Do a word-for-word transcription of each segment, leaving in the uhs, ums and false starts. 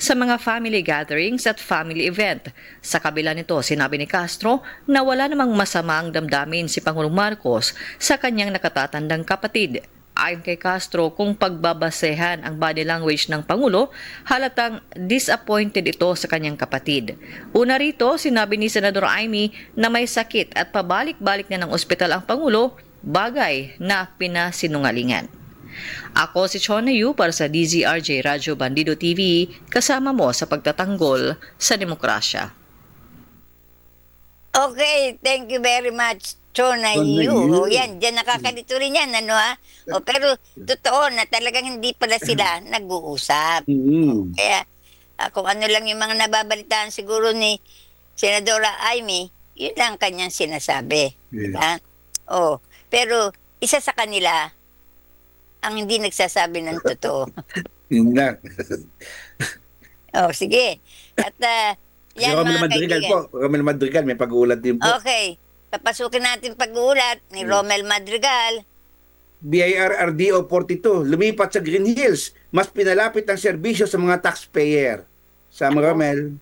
sa mga family gatherings at family event. Sa kabila nito, sinabi ni Castro na wala namang masama ang damdamin si Pangulong Marcos sa kanyang nakatatandang kapatid. Ayon kay Castro, kung pagbabasehan ang body language ng Pangulo, halatang disappointed ito sa kanyang kapatid. Una rito, sinabi ni Senador Amy na may sakit at pabalik-balik na ng ospital ang Pangulo, bagay na pinasinungalingan. Ako si Chona Yu para sa D Z R J Radyo Bandido T V, kasama mo sa pagtatanggol sa demokrasya. Okay, thank you very much, Chona Yu. O yan, dyan nakakalito rin yan, ano ha? O, pero totoo na talagang hindi pala sila nag-uusap. Mm-hmm. Kaya uh, kung ano lang yung mga nababalitaan siguro ni Senadora Amy, yun lang kanyang sinasabi. Yeah. Diba? O, pero isa sa kanila ang hindi nagsasabi ng totoo. Yun lang. O, sige. At uh, yan Romel mga Madrigal kaibigan. po. Romel Madrigal, may pag-uulat din po. Okay. Papasukin natin pag-uulat ni Romel Madrigal. B I R R D O forty-two, lumipat sa Green Hills. Mas pinalapit ang serbisyo sa mga taxpayer. Sama Romel.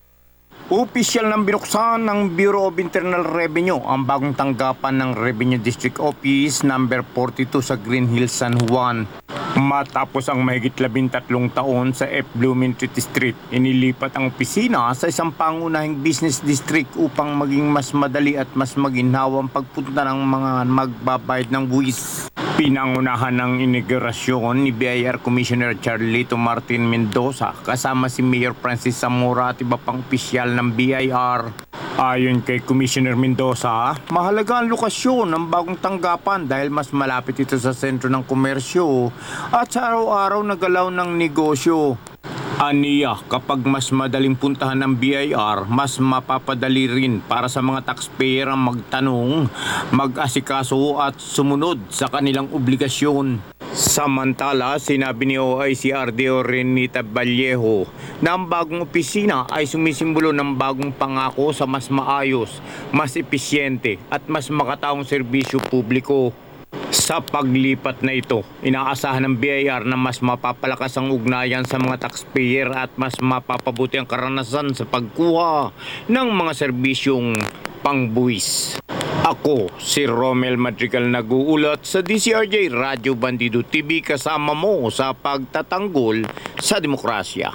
Opisyal nang binuksan ng Bureau of Internal Revenue ang bagong tanggapan ng Revenue District Office number forty-two sa Green Hills, San Juan. Matapos ang mahigit labintatlong taon sa F. Blumentritt Street, inilipat ang opisina sa isang pangunahing business district upang maging mas madali at mas maginhawang pagpunta ng mga magbabayad ng buwis. Pinangunahan ng inaugurasyon ni B I R Commissioner Charlito Martin Mendoza kasama si Mayor Francis Zamora at iba pang opisyal ng B I R. Ayon kay Commissioner Mendoza, mahalaga ang lokasyon ng bagong tanggapan dahil mas malapit ito sa sentro ng komersyo at sa araw-araw na galaw ng negosyo. Aniya, kapag mas madaling puntahan ng B I R, mas mapapadali rin para sa mga taxpayer ang magtanong, mag-asikaso at sumunod sa kanilang obligasyon. Samantala, sinabi ni O I C R D O Renita Vallejo na ang bagong opisina ay sumisimbolo ng bagong pangako sa mas maayos, mas episyente at mas makataong serbisyo publiko. Sa paglipat na ito, inaasahan ng B I R na mas mapapalakas ang ugnayan sa mga taxpayer at mas mapapabuti ang karanasan sa pagkuha ng mga serbisyong pangbuwis. Ako, si Romel Madrigal, nag-uulat sa D C R J Radyo Bandido T V, kasama mo sa pagtatanggol sa demokrasya.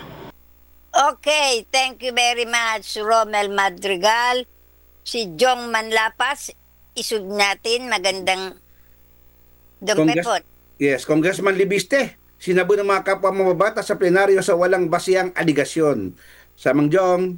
Okay, thank you very much, Romel Madrigal. Si Jong Manlapas, isub natin, magandang dumpet po. Yes, Congressman Libiste, sinabo ng mga kapwa mamabata sa plenaryo sa walang basihang aligasyon. Samang Jong.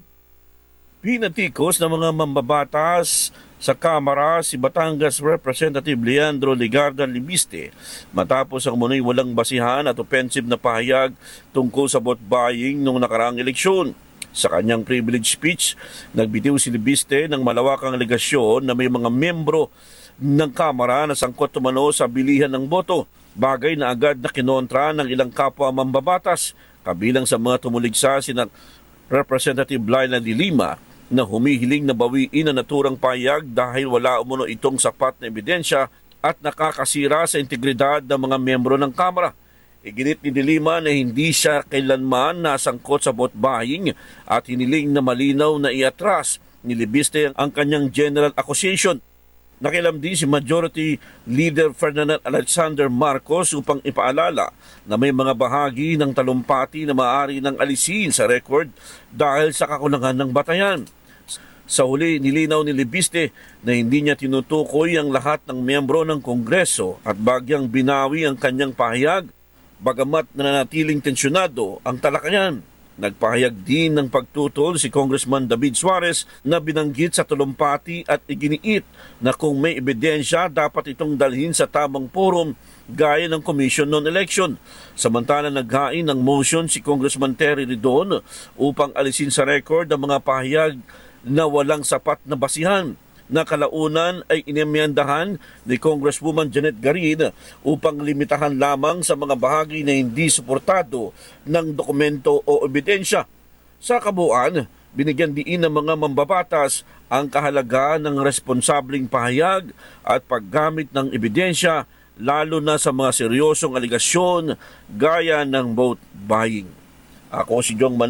Pinatikos ng mga mambabatas sa Kamara si Batangas Representative Leandro Ligarda Libiste matapos ang muna'y walang basihan at offensive na pahayag tungkol sa vote buying noong nakaraang eleksyon. Sa kanyang privilege speech, nagbitiw si Libiste ng malawakang alegasyon na may mga membro ng Kamara na sangkot tumano sa bilihan ng boto, bagay na agad na kinontra ng ilang kapwa mambabatas, kabilang sa mga tumuligsa sina Representative Laila de Lima na humihiling na bawiin ang naturang pahayag dahil wala umuno itong sapat na ebidensya at nakakasira sa integridad ng mga membro ng Kamara. Iginit ni De Lima na hindi siya kailanman nasangkot sa vote buying at hiniling na malinaw na iatras ni Libiste ang kanyang general accusation. Nakialam din si Majority Leader Ferdinand Alexander Marcos upang ipaalala na may mga bahagi ng talumpati na maaari ng alisin sa record dahil sa kakulangan ng batayan. Sa huli, nilinaw ni Libiste na hindi niya tinutukoy ang lahat ng miyembro ng Kongreso at bagyang binawi ang kanyang pahayag, bagamat nananatiling tensyonado ang talakayan. Nagpahayag din ng pagtutol si Congressman David Suarez na binanggit sa talumpati at iginiit na kung may ebidensya dapat itong dalhin sa tamang forum gaya ng Commission non-election. Samantala naghain ng motion si Congressman Terry Ridon upang alisin sa record ang mga pahayag na walang sapat na basihan, na kalaunan ay inimyandahan ni Congresswoman Janet Garin upang limitahan lamang sa mga bahagi na hindi suportado ng dokumento o ebidensya. Sa kabuuan, binigyan diin ng mga mambabatas ang kahalagaan ng responsableng pahayag at paggamit ng ebidensya, lalo na sa mga seryosong aligasyon gaya ng vote buying. Ako si Jong Man